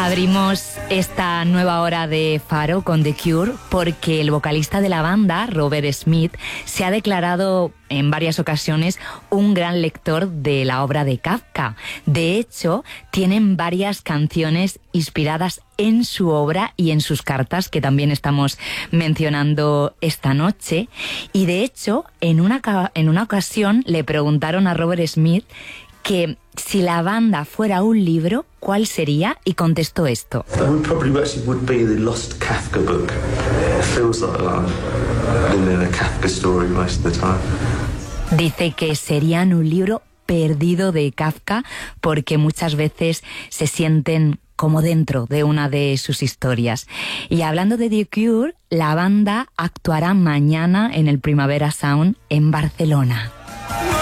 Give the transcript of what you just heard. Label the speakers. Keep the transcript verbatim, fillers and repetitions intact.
Speaker 1: Abrimos esta nueva hora de Faro con The Cure porque el vocalista de la banda, Robert Smith, se ha declarado en varias ocasiones un gran lector de la obra de Kafka. De hecho, tienen varias canciones inspiradas en su obra y en sus cartas, que también estamos mencionando esta noche. Y de hecho, en una, en una ocasión le preguntaron a Robert Smith que si la banda fuera un libro, ¿cuál sería? Y contestó esto.
Speaker 2: Probably actually would be the Lost Kafka book. It feels like I'm living in a Kafka story most of the time.
Speaker 1: Dice que serían un libro perdido de Kafka porque muchas veces se sienten como dentro de una de sus historias. Y hablando de The Cure, la banda actuará mañana en el Primavera Sound en Barcelona.